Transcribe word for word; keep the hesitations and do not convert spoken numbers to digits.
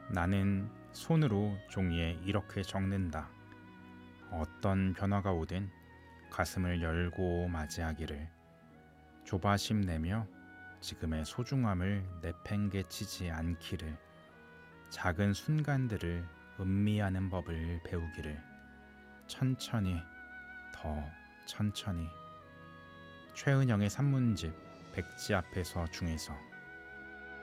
나는 손으로 종이에 이렇게 적는다. 어떤 변화가 오든 가슴을 열고 맞이하기를. 조바심 내며 지금의 소중함을 내팽개치지 않기를. 작은 순간들을 음미하는 법을 배우기를. 천천히, 더 천천히. 최은영의 산문집 백지 앞에서 중에서.